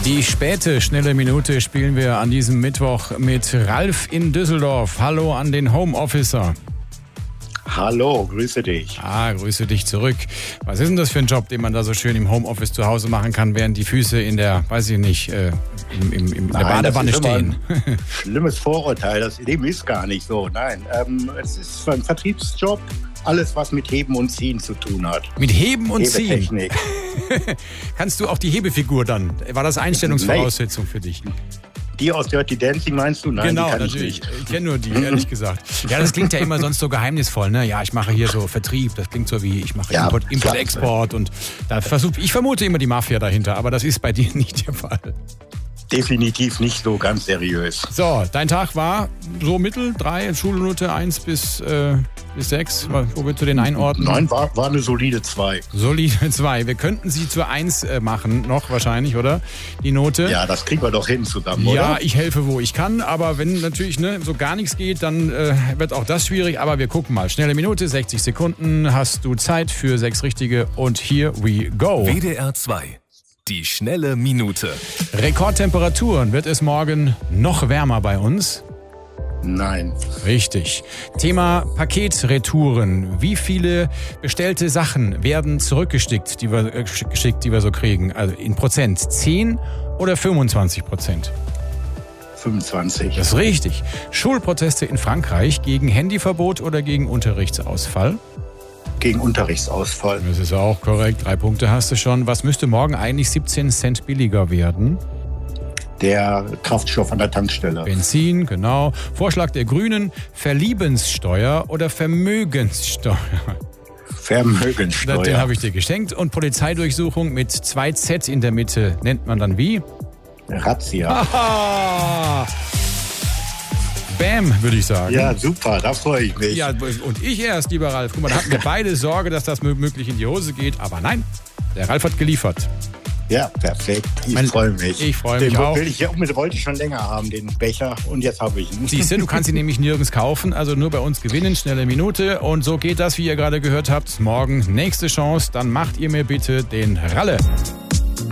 Die späte, schnelle Minute spielen wir an diesem Mittwoch mit Ralf in Düsseldorf. Hallo an den Homeofficer. Hallo, grüße dich. Grüße dich zurück. Was ist denn das für ein Job, den man da so schön im Homeoffice zu Hause machen kann, während die Füße in der, weiß ich nicht, in der Badewanne stehen? Ein schlimmes Vorurteil, das Leben ist gar nicht so. Nein, es ist ein Vertriebsjob. Alles, was mit Heben und Ziehen zu tun hat. Mit Heben und Ziehen? Hebetechnik. Kannst du auch die Hebefigur dann? War das Einstellungsvoraussetzung für dich? Die aus Dirty Dancing meinst du? Nein, genau, die kann natürlich. Ich nicht. Ich kenne nur die, ehrlich gesagt. Ja, das klingt ja immer sonst so geheimnisvoll, ne? Ja, ich mache hier so Vertrieb. Das klingt so wie, ich mache Import-Export. Und da ich vermute immer die Mafia dahinter, aber das ist bei dir nicht der Fall. Definitiv nicht so ganz seriös. So, dein Tag war so mittel, 3, Schulnote 1 bis 6. Wo würdest du den einordnen? Nein, war eine solide 2. Solide 2. Wir könnten sie zur 1 machen, noch wahrscheinlich, oder? Die Note. Ja, das kriegen wir doch hin zusammen, oder? Ja, ich helfe, wo ich kann. Aber wenn natürlich so gar nichts geht, dann wird auch das schwierig. Aber wir gucken mal. Schnelle Minute, 60 Sekunden. Hast du Zeit für 6 richtige. Und here we go. WDR 2. Die schnelle Minute. Rekordtemperaturen. Wird es morgen noch wärmer bei uns? Nein. Richtig. Thema Paketretouren. Wie viele bestellte Sachen werden zurückgeschickt, die wir so kriegen? Also in Prozent. 10 oder 25%? 25. Das ist richtig. Schulproteste in Frankreich gegen Handyverbot oder gegen Unterrichtsausfall? Gegen Unterrichtsausfall. Das ist auch korrekt. 3 Punkte hast du schon. Was müsste morgen eigentlich 17 Cent billiger werden? Der Kraftstoff an der Tankstelle. Benzin, genau. Vorschlag der Grünen, Verliebenssteuer oder Vermögenssteuer? Vermögenssteuer. Den habe ich dir geschenkt. Und Polizeidurchsuchung mit 2 Z in der Mitte nennt man dann wie? Razzia. Aha! Bam, würde ich sagen. Ja, super, da freue ich mich. Ja, und ich erst, lieber Ralf. Guck mal, da hatten wir beide Sorge, dass das möglich in die Hose geht. Aber nein, der Ralf hat geliefert. Ja, perfekt. Ich freue mich. Ich freue mich auch. Wollte ich schon länger haben, den Becher. Und jetzt habe ich ihn. Siehst du kannst ihn nämlich nirgends kaufen. Also nur bei uns gewinnen. Schnelle Minute. Und so geht das, wie ihr gerade gehört habt. Morgen nächste Chance. Dann macht ihr mir bitte den Ralle.